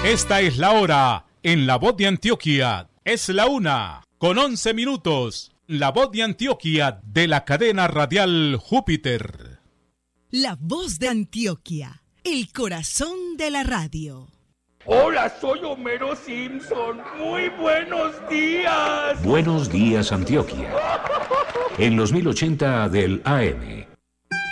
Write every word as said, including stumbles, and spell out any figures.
Esta es la hora en La Voz de Antioquia. Es la una con once minutos. La Voz de Antioquia de la cadena radial Júpiter. La Voz de Antioquia, el corazón de la radio. Hola, soy Homero Simpson. Muy buenos días. Buenos días, Antioquia. En los mil ochenta del A M,